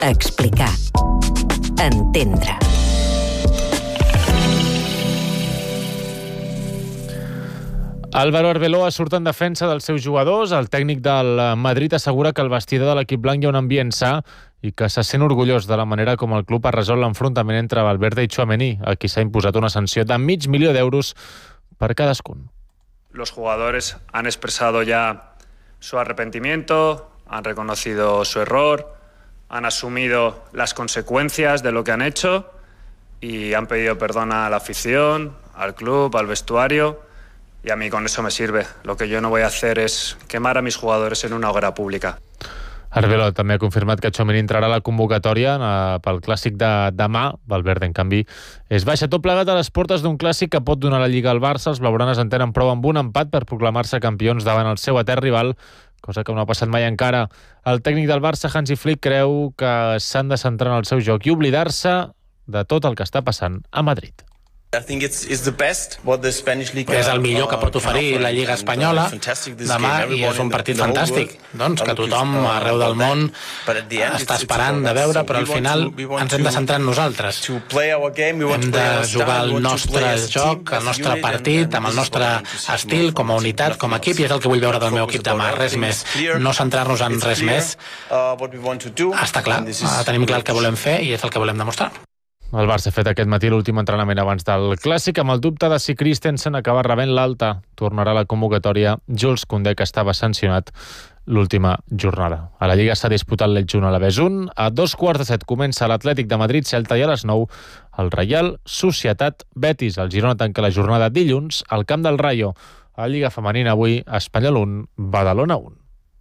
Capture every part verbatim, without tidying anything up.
Explicar. Entendre. Álvaro Arbeloa surt en defensa dels seus jugadors. El tècnic del Madrid assegura que al vestidor de l'equip blanc hi ha un ambient sa i que se sent orgullós de la manera com el club ha resolt l'enfrontament entre Valverde i Tchouaméni, a qui s'ha imposat una sanció de mig milió d'euros per cadascun. Los jugadores han expresado ya su arrepentimiento, han reconocido su error, han asumido las consecuencias de lo que han hecho y han pedido perdón a la afición, al club, al vestuario. Y a mí con eso me sirve. Lo que yo no voy a hacer es quemar a mis jugadores en una hoguera pública. Arbeloa també ha confirmat que Tchouaméni entrarà a la convocatòria pel clàssic de demà. Valverde, en canvi, és baixa. Tot plegat a les portes d'un clàssic que pot donar la Lliga al Barça. Els blaugranes en tenen prou amb un empat per proclamar-se campions davant el seu etern rival, cosa que no ha passat mai encara. El tècnic del Barça, Hansi Flick, creu que s'han de centrar en el seu joc i oblidar-se de tot el que està passant a Madrid. És el millor que pot oferir la Lliga Espanyola demà i és un partit fantàstic, doncs, que tothom arreu del món està esperant de veure, però al final ens hem de centrar en nosaltres. Hem de jugar el nostre joc, el nostre partit, amb el nostre estil, com a unitat, com a equip, i és el que vull veure del meu equip demà, res més. No centrar-nos en res més. Està clar, tenim clar el que volem fer i és el que volem demostrar. El Barça ha fet aquest matí l'últim entrenament abans del Clàssic amb el dubte de si Christensen acaba rebent l'alta. Tornarà a la convocatòria Jules Koundé, que estava sancionat l'última jornada. A la Lliga s'ha disputat l'Elx a la Bes un. A dos quarts de set comença l'Atlètic de Madrid, Celta, i a les nou el Reial Societat Betis. El Girona tanca la jornada dilluns al camp del Rayo. A la Lliga femenina avui, Espanyol un, Badalona un.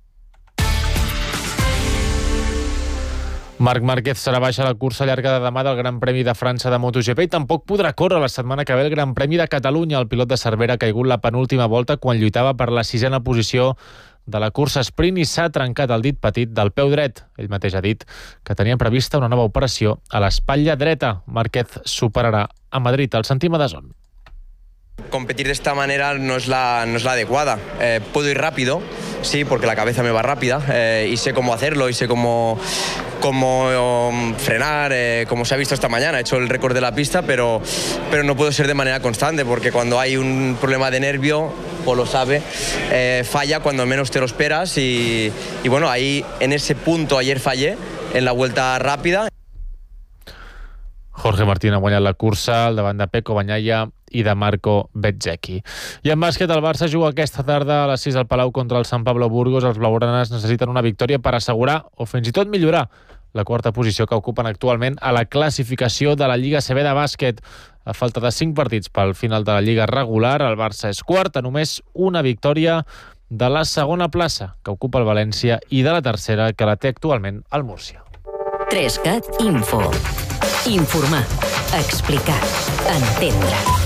Marc Márquez serà baixa a la cursa llarga de demà del Gran Premi de França de MotoGP i tampoc podrà córrer la setmana que ve el Gran Premi de Catalunya. El pilot de Cervera ha caigut la penúltima volta quan lluitava per la sisena posició de la cursa sprint i s'ha trencat el dit petit del peu dret. Ell mateix ha dit que tenia prevista una nova operació a l'espatlla dreta. Márquez superarà a Madrid. El sentim a DAZN. Competir de esta manera no es la, no es la adecuada. Eh, puedo ir rápido, sí, porque la cabeza me va rápida eh, y sé cómo hacerlo y sé cómo, cómo um, frenar, eh, como se ha visto esta mañana. He hecho el récord de la pista, pero, pero no puedo ser de manera constante porque cuando hay un problema de nervio, Paul lo sabe, eh, falla cuando menos te lo esperas y, y bueno, ahí en ese punto ayer fallé en la vuelta rápida. Jorge Martín ha guanyat la cursa al davant de Pecco Bagnaia i de Marco Bezzecchi. I en bàsquet, el Barça juga aquesta tarda a les sis al Palau contra el Sant Pablo Burgos. Els blaugranes necessiten una victòria per assegurar o fins i tot millorar la quarta posició que ocupen actualment a la classificació de la Lliga A C B de bàsquet. A falta de cinc partits pel final de la Lliga regular, el Barça és quart a només una victòria de la segona plaça que ocupa el València i de la tercera que la té actualment el Múrcia. tres cat Info. Informar, explicar, entendre.